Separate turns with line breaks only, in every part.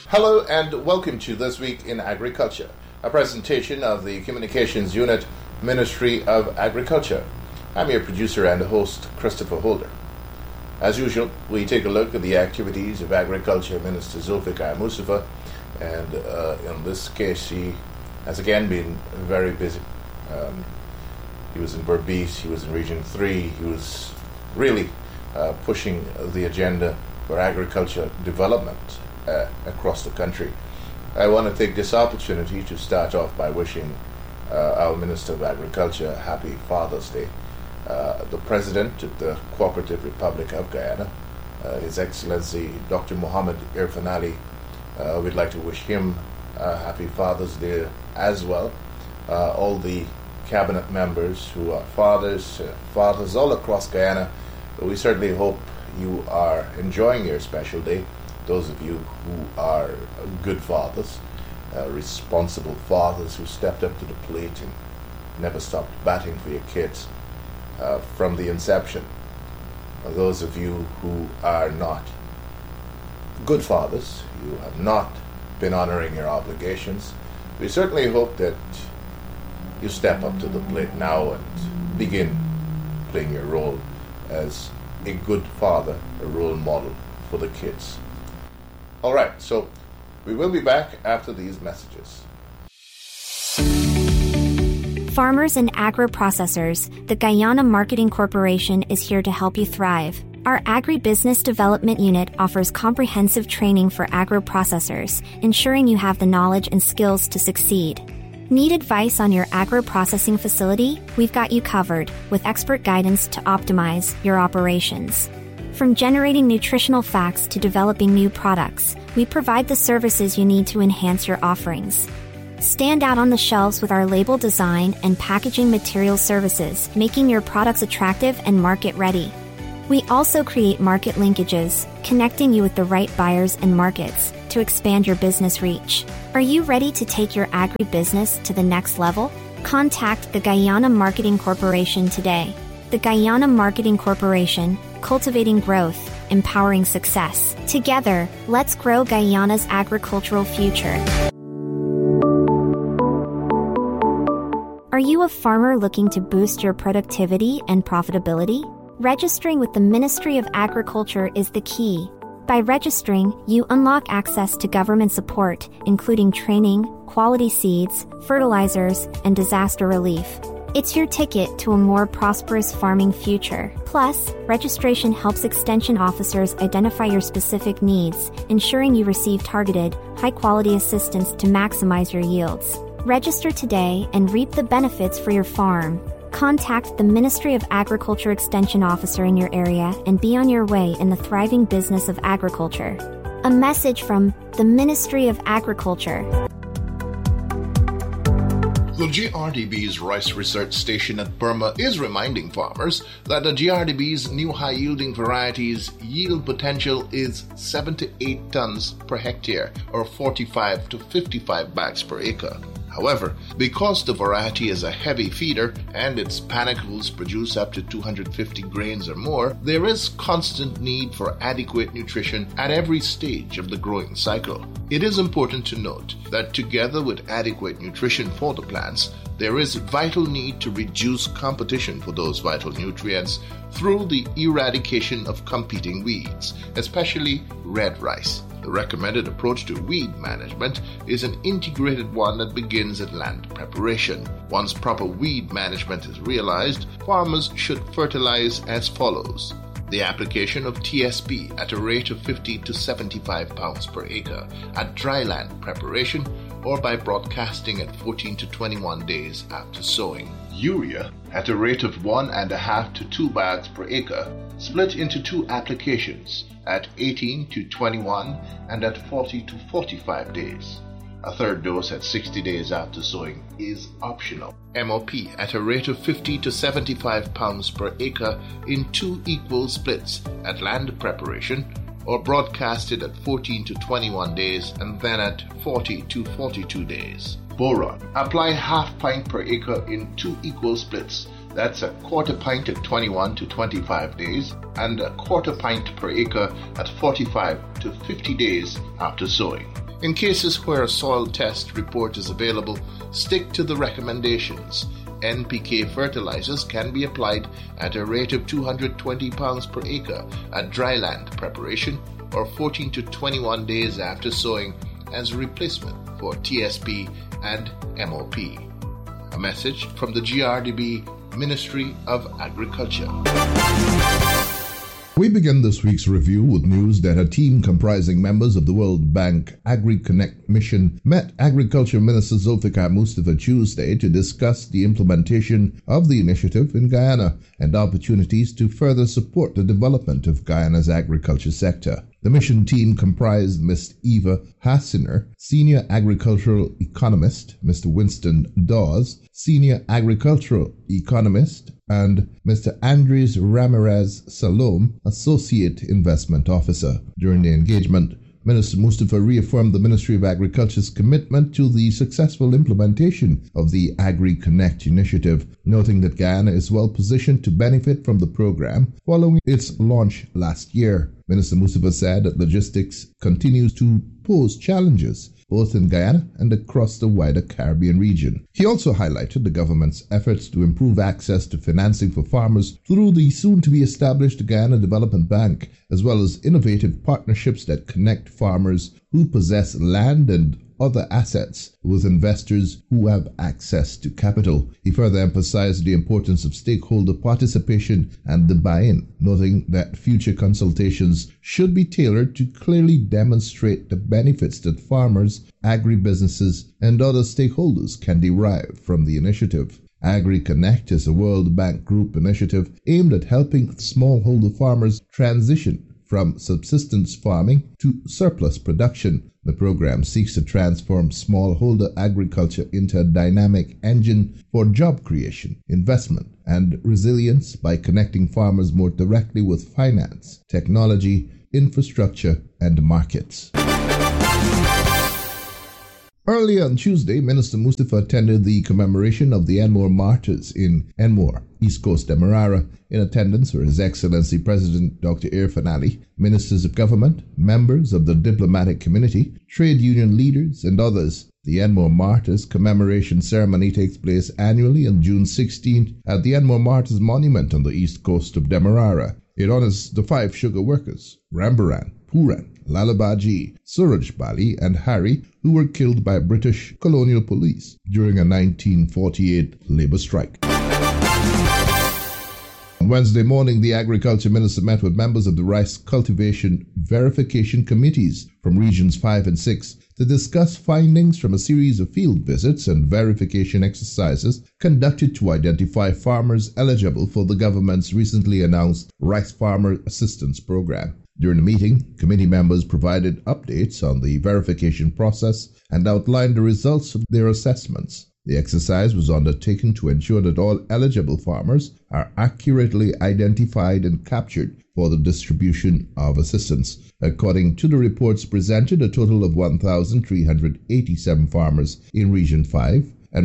Hello and welcome to This Week in Agriculture, a presentation of the Communications Unit, Ministry of Agriculture. I'm your producer and host, Christopher Holder. As usual, we take a look at the activities of Agriculture Minister Zulfikar Mustafa, and in this case he has again been very busy. He was in Berbice, he was in Region 3, he was really pushing the agenda for agriculture development across the country. I want to take this opportunity to start off by wishing our Minister of Agriculture a happy Father's Day. The President of the Cooperative Republic of Guyana, His Excellency Dr. Mohamed Irfan Ali, we'd like to wish him a happy Father's Day as well. All the cabinet members who are fathers all across Guyana, we certainly hope you are enjoying your special day. Those of you who are good fathers, responsible fathers who stepped up to the plate and never stopped batting for your kids from the inception. Those of you who are not good fathers, you have not been honoring your obligations, we certainly hope that you step up to the plate now and begin playing your role as a good father, a role model for the kids. All right, so we will be back after these messages.
Farmers and agro-processors, the Guyana Marketing Corporation is here to help you thrive. Our Agribusiness Development Unit offers comprehensive training for agro-processors, ensuring you have the knowledge and skills to succeed. Need advice on your agro-processing facility? We've got you covered, with expert guidance to optimize your operations. From generating nutritional facts to developing new products, we provide the services you need to enhance your offerings. Stand out on the shelves with our label design and packaging material services, making your products attractive and market-ready. We also create market linkages, connecting you with the right buyers and markets to expand your business reach. Are you ready to take your agribusiness to the next level? Contact the Guyana Marketing Corporation today. The Guyana Marketing Corporation, cultivating growth, empowering success. Together, let's grow Guyana's agricultural future. Are you a farmer looking to boost your productivity and profitability? Registering with the Ministry of Agriculture is the key. By registering, you unlock access to government support, including training, quality seeds, fertilizers, and disaster relief. It's your ticket to a more prosperous farming future. Plus, registration helps extension officers identify your specific needs, ensuring you receive targeted, high-quality assistance to maximize your yields. Register today and reap the benefits for your farm. Contact the Ministry of Agriculture Extension Officer in your area and be on your way in the thriving business of agriculture. A message from the Ministry of Agriculture.
The GRDB's Rice Research Station at Burma is reminding farmers that the GRDB's new high-yielding varieties' yield potential is 7 to 8 tons per hectare or 45 to 55 bags per acre. However, because the variety is a heavy feeder and its panicles produce up to 250 grains or more, there is constant need for adequate nutrition at every stage of the growing cycle. It is important to note that together with adequate nutrition for the plants, there is vital need to reduce competition for those vital nutrients through the eradication of competing weeds, especially red rice. The recommended approach to weed management is an integrated one that begins at land preparation. Once proper weed management is realized, farmers should fertilize as follows. The application of TSP at a rate of 50 to 75 pounds per acre at dry land preparation or by broadcasting at 14 to 21 days after sowing. Urea at a rate of 1.5 to 2 bags per acre, split into 2 applications at 18 to 21 and at 40 to 45 days. A third dose at 60 days after sowing is optional. MOP at a rate of 50 to 75 pounds per acre in 2 equal splits at land preparation or broadcasted at 14 to 21 days and then at 40 to 42 days. Boron. Apply half pint per acre in 2 equal splits. That's a quarter pint at 21 to 25 days and a quarter pint per acre at 45 to 50 days after sowing. In cases where a soil test report is available, stick to the recommendations. NPK fertilizers can be applied at a rate of 220 pounds per acre at dryland preparation or 14 to 21 days after sowing as a replacement for TSP and MOP. A message from the GRDB Ministry of Agriculture.
We begin this week's review with news that a team comprising members of the World Bank AgriConnect mission met Agriculture Minister Zulfikar Mustafa Tuesday to discuss the implementation of the initiative in Guyana and opportunities to further support the development of Guyana's agriculture sector. The mission team comprised Ms. Eva Hassiner, Senior Agricultural Economist, Mr. Winston Dawes, Senior Agricultural Economist, and Mr. Andres Ramirez Salom, Associate Investment Officer. During the engagement, Minister Mustafa reaffirmed the Ministry of Agriculture's commitment to the successful implementation of the AgriConnect initiative, noting that Guyana is well positioned to benefit from the program following its launch last year. Minister Mustafa said that logistics continues to pose challenges both in Guyana and across the wider Caribbean region. He also highlighted the government's efforts to improve access to financing for farmers through the soon-to-be-established Guyana Development Bank, as well as innovative partnerships that connect farmers who possess land and other assets with investors who have access to capital. He further emphasized the importance of stakeholder participation and the buy-in, noting that future consultations should be tailored to clearly demonstrate the benefits that farmers, agribusinesses, and other stakeholders can derive from the initiative. AgriConnect is a World Bank Group initiative aimed at helping smallholder farmers transition from subsistence farming to surplus production. The program seeks to transform smallholder agriculture into a dynamic engine for job creation, investment, and resilience by connecting farmers more directly with finance, technology, infrastructure, and markets. Earlier on Tuesday, Minister Mustafa attended the commemoration of the Enmore Martyrs in Enmore, East Coast Demerara. In attendance were His Excellency President Dr. Irfaan Ali, Ministers of Government, members of the diplomatic community, trade union leaders, and others. The Enmore Martyrs commemoration ceremony takes place annually on June 16th at the Enmore Martyrs Monument on the east coast of Demerara. It honors the 5 sugar workers, Rambaran, Puran, Lalabaji, Suraj Bali, and Harry, who were killed by British colonial police during a 1948 labour strike. On Wednesday morning, the Agriculture Minister met with members of the Rice Cultivation Verification Committees from Regions 5 and 6 to discuss findings from a series of field visits and verification exercises conducted to identify farmers eligible for the government's recently announced Rice Farmer Assistance Program. During the meeting, committee members provided updates on the verification process and outlined the results of their assessments. The exercise was undertaken to ensure that all eligible farmers are accurately identified and captured for the distribution of assistance. According to the reports presented, a total of 1,387 farmers in Region 5 and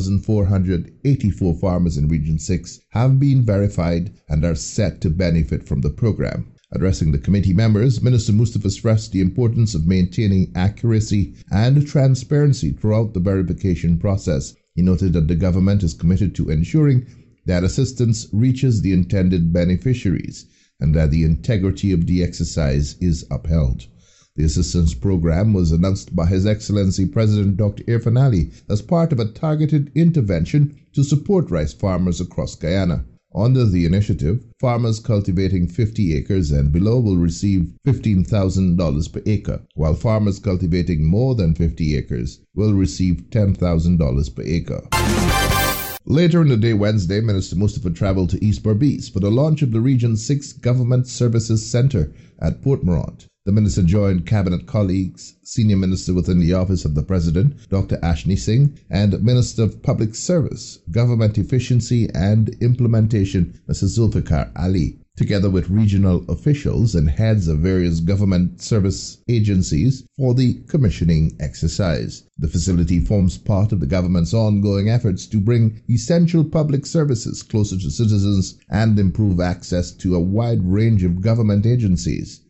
1,484 farmers in Region 6 have been verified and are set to benefit from the program. Addressing the committee members, Minister Mustafa stressed the importance of maintaining accuracy and transparency throughout the verification process. He noted that the government is committed to ensuring that assistance reaches the intended beneficiaries and that the integrity of the exercise is upheld. The assistance program was announced by His Excellency President Dr. Irfaan Ali as part of a targeted intervention to support rice farmers across Guyana. Under the initiative, farmers cultivating 50 acres and below will receive $15,000 per acre, while farmers cultivating more than 50 acres will receive $10,000 per acre. Later in the day, Wednesday, Minister Mustafa traveled to East Berbice for the launch of the Region 6 Government Services Centre at Port Morant. The minister joined cabinet colleagues, senior minister within the office of the President, Dr. Ashni Singh, and Minister of Public Service, Government Efficiency and Implementation, Mr. Zulfikar Ali, together with regional officials and heads of various government service agencies for the commissioning exercise. The facility forms part of the government's ongoing efforts to bring essential public services closer to citizens and improve access to a wide range of government agencies.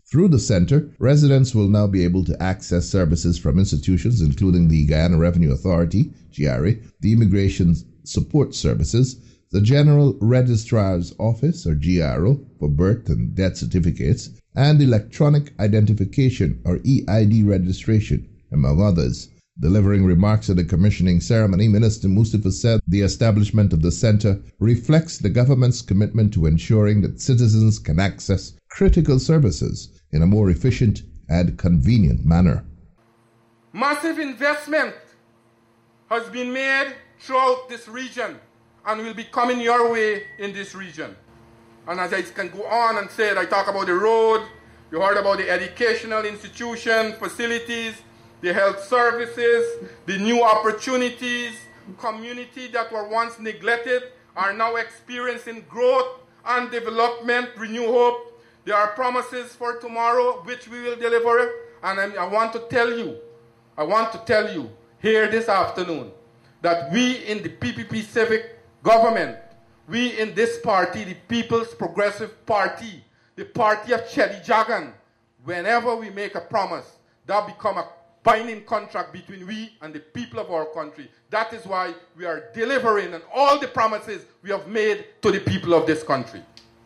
Through the center, residents will now be able to access services from institutions including the Guyana Revenue Authority, GRA, the Immigration Support Services, the General Registrar's Office, or GRO, for birth and death certificates, and electronic identification, or EID registration, among others. Delivering remarks at the commissioning ceremony, Minister Mustafa said the establishment of the center reflects the government's commitment to ensuring that citizens can access critical services in a more efficient and convenient manner.
Massive investment has been made throughout this region and will be coming your way in this region. And as I can go on and say it, I talk about the road, you heard about the educational institution, facilities, the health services, the new opportunities, community that were once neglected are now experiencing growth and development, renew hope. There are promises for tomorrow which we will deliver, and I want to tell you here this afternoon that we in the PPP Civic government, we in this party, the People's Progressive Party, the party of Cheddi Jagan, whenever we make a promise, that become a binding contract between we and the people of our country. That is why we are delivering on all the promises we have made to the people of this country.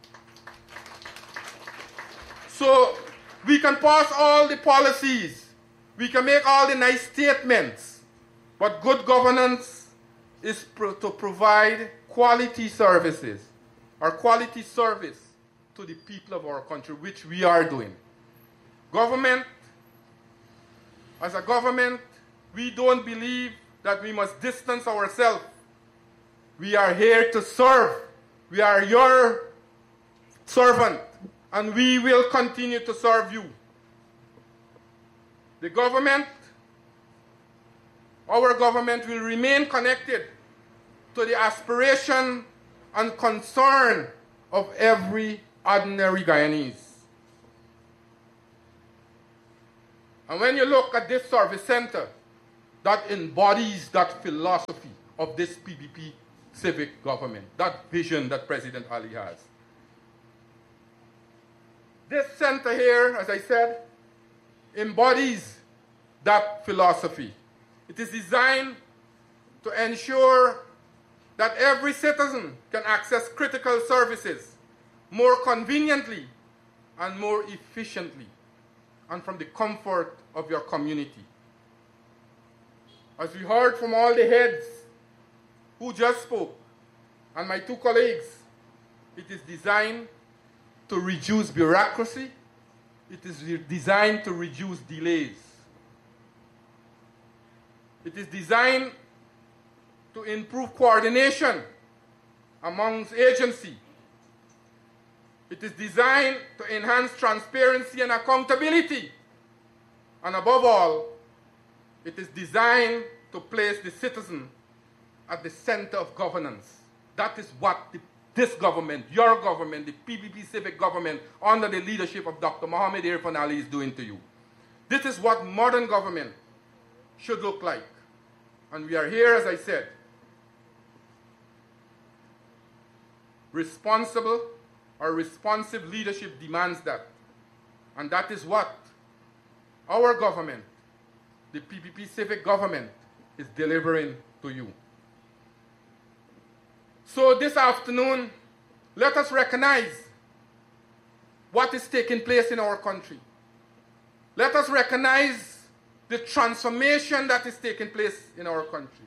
So we can pass all the policies, we can make all the nice statements, but good governance is to provide quality services or quality service to the people of our country, which we are doing. Government, as a government, we don't believe that we must distance ourselves. We are here to serve. We are your servant, and we will continue to serve you. The government, our government will remain connected to the aspiration and concern of every ordinary Guyanese. And when you look at this service center, that embodies that philosophy of this PPP civic government, that vision that President Ali has. This center here, as I said, embodies that philosophy. It is designed to ensure that every citizen can access critical services more conveniently and more efficiently, and from the comfort of your community. As we heard from all the heads who just spoke, and my two colleagues, it is designed to reduce bureaucracy. It is designed to reduce delays. It is designed to improve coordination amongst agencies. It is designed to enhance transparency and accountability. And above all, it is designed to place the citizen at the center of governance. That is what this government, your government, the PPP Civic government, under the leadership of Dr. Mohamed Irfan Ali is doing to you. This is what modern government should look like. And we are here, as I said, responsible or responsive leadership demands that. And that is what our government, the PPP Civic government, is delivering to you. So this afternoon, let us recognize what is taking place in our country. Let us recognize the transformation that is taking place in our country.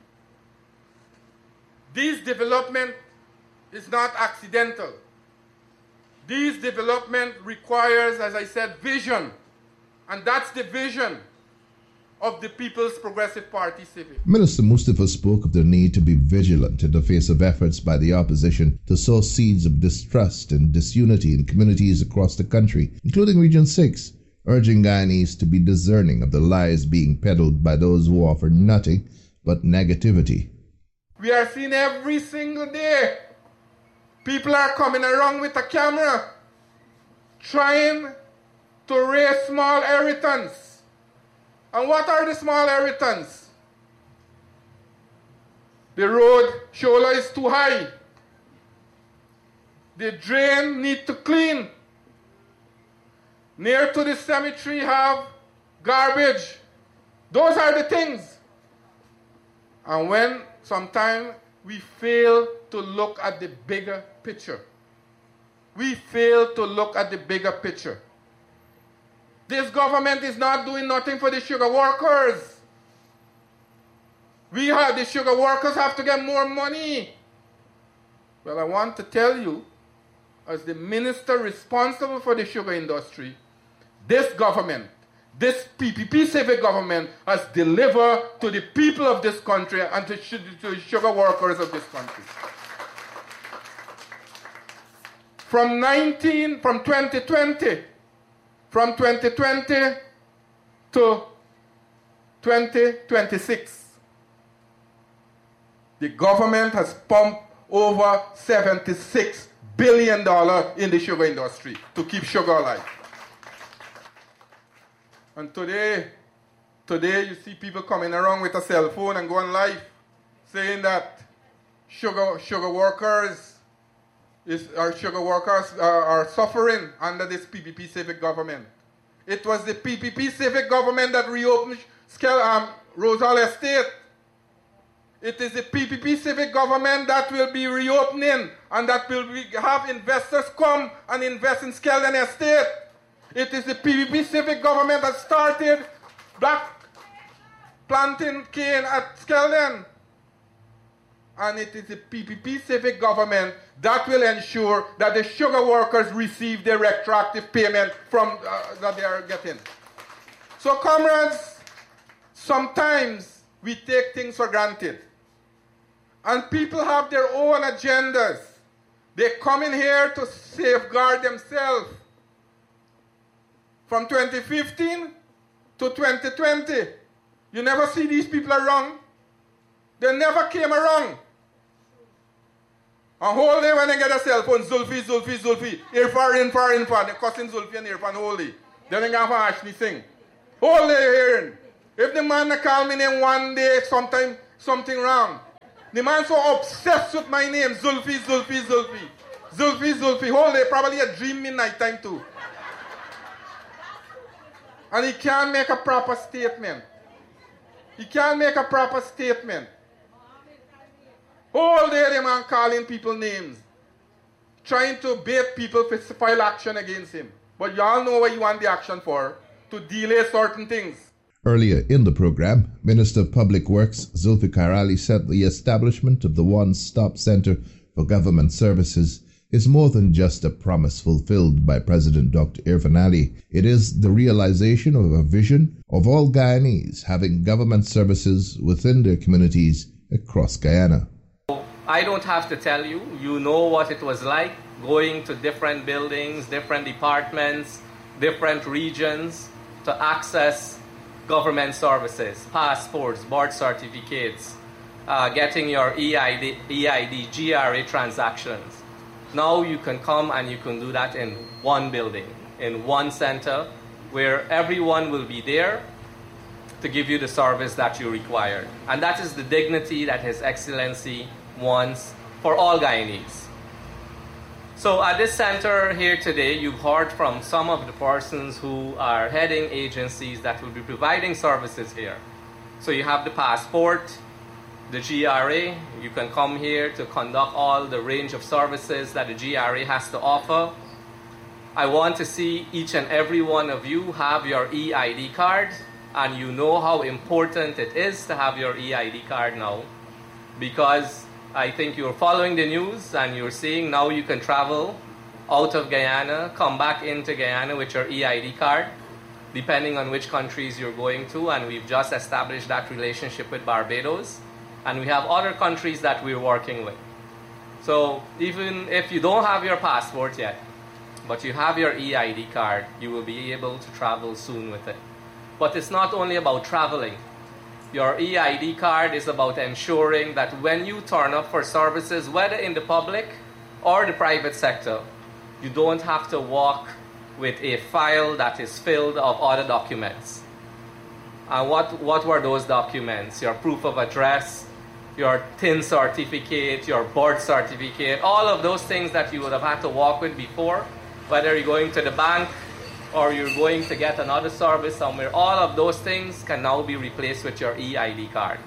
This development is not accidental. This development requires, as I said, vision. And that's the vision of the People's Progressive Party Civic.
Minister Mustafa spoke of the need to be vigilant in the face of efforts by the opposition to sow seeds of distrust and disunity in communities across the country, including Region 6, urging Guyanese to be discerning of the lies being peddled by those who offer nothing but negativity.
We are seeing every single day people are coming around with a camera trying to raise small irritants. And what are the small irritants? The road shoulder is too high. The drain need to clean. Near to the cemetery have garbage. Those are the things. And when sometimes we fail to look at the bigger picture. We fail to look at the bigger picture. This government is not doing nothing for the sugar workers. The sugar workers have to get more money. Well, I want to tell you, as the minister responsible for the sugar industry, this government, this PPP civic government has delivered to the people of this country and to the sugar workers of this country. From 2020 to 2026, the government has pumped over $76 billion in the sugar industry to keep sugar alive. And today you see people coming around with a cell phone and going live saying that sugar workers are suffering under this PPP civic government. It was the PPP civic government that reopened Rosal Estate. It is the PPP civic government that will be reopening and that will have investors come and invest in Skeldon Estate. It is the PPP civic government that started black planting cane at Skeldon. And it is the PPP civic government that will ensure that the sugar workers receive their retroactive payment from that they are getting. So, comrades, sometimes we take things for granted. And people have their own agendas. They come in here to safeguard themselves. From 2015 to 2020, you never see these people around. They never came around. A whole day when they get a cell phone, Zulfi, Irfan, they're cussing Zulfi and Irfan whole day. Then they go for Ashley sing. Whole day hearing. If the man call me name one day, sometime something wrong. The man so obsessed with my name, Zulfi. Whole day, probably a dream me night time too. And he can't make a proper statement. Whole day the man calling people names. Trying to bait people to file action against him. But y'all know what you want the action for. To delay certain things.
Earlier in the program, Minister of Public Works Zulfikar Ali said the establishment of the One-Stop Center for Government Services is more than just a promise fulfilled by President Dr. Irfan Ali. It is the realization of a vision of all Guyanese having government services within their communities across Guyana.
I don't have to tell you, you know what it was like going to different buildings, different departments, different regions to access government services, passports, birth certificates, getting your EID, GRA transactions. Now you can come and you can do that in one building, in one center, where everyone will be there to give you the service that you require. And that is the dignity that His Excellency wants for all Guyanese. So at this center here today, you've heard from some of the persons who are heading agencies that will be providing services here. So you have the passport, the GRA. You can come here to conduct all the range of services that the GRA has to offer. I want to see each and every one of you have your EID card, and you know how important it is to have your EID card now, because I think you're following the news and you're seeing now you can travel out of Guyana, come back into Guyana with your EID card, depending on which countries you're going to, and we've just established that relationship with Barbados, and we have other countries that we're working with. So even if you don't have your passport yet, but you have your EID card, you will be able to travel soon with it. But it's not only about traveling. Your EID card is about ensuring that when you turn up for services, whether in the public or the private sector, you don't have to walk with a file that is filled of other documents. And what were those documents? Your proof of address, your TIN certificate, your birth certificate, all of those things that you would have had to walk with before, whether you're going to the bank or you're going to get another service somewhere, all of those things can now be replaced with your EID card.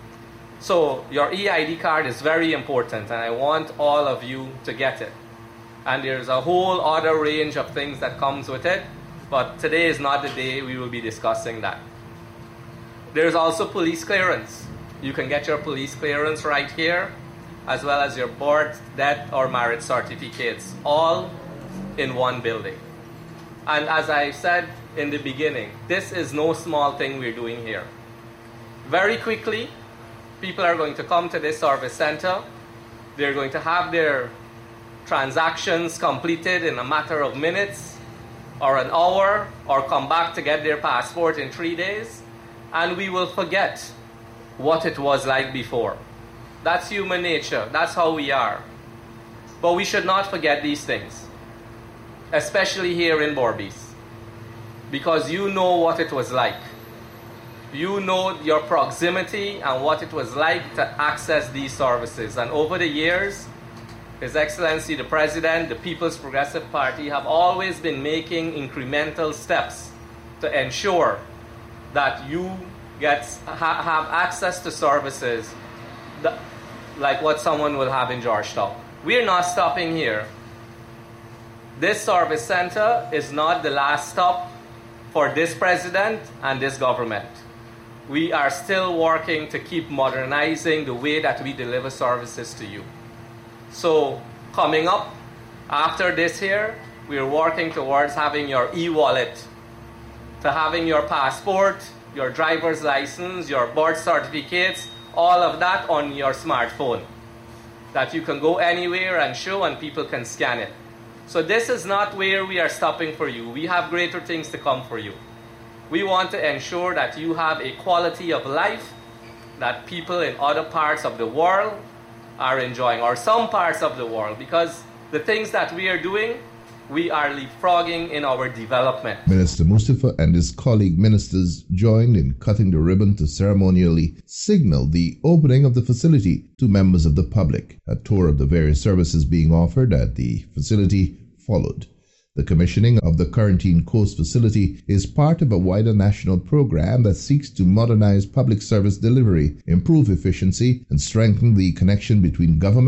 So your EID card is very important, and I want all of you to get it. And there's a whole other range of things that comes with it, but today is not the day we will be discussing that. There's also police clearance. You can get your police clearance right here, as well as your birth, death, or marriage certificates, all in one building. And as I said in the beginning, this is no small thing we're doing here. Very quickly, people are going to come to this service center. They're going to have their transactions completed in a matter of minutes or an hour, or come back to get their passport in 3 days, and we will forget what it was like before. That's human nature. That's how we are. But we should not forget these things, especially here in Berbice, because you know what it was like. You know your proximity and what it was like to access these services. And over the years, His Excellency the President, the People's Progressive Party have always been making incremental steps to ensure that you have access to services like what someone will have in Georgetown. We're not stopping here. This service center is not the last stop for this president and this government. We are still working to keep modernizing the way that we deliver services to you. So coming up after this here, we're working towards having your e-wallet, to having your passport, your driver's license, your birth certificates, all of that on your smartphone, that you can go anywhere and show and people can scan it. So this is not where we are stopping for you. We have greater things to come for you. We want to ensure that you have a quality of life that people in other parts of the world are enjoying, or some parts of the world, because the things that we are doing, we are leapfrogging in our development.
Minister Mustafa and his colleague ministers joined in cutting the ribbon to ceremonially signal the opening of the facility to members of the public. A tour of the various services being offered at the facility followed. The commissioning of the Quarantine Coast facility is part of a wider national program that seeks to modernize public service delivery, improve efficiency, and strengthen the connection between government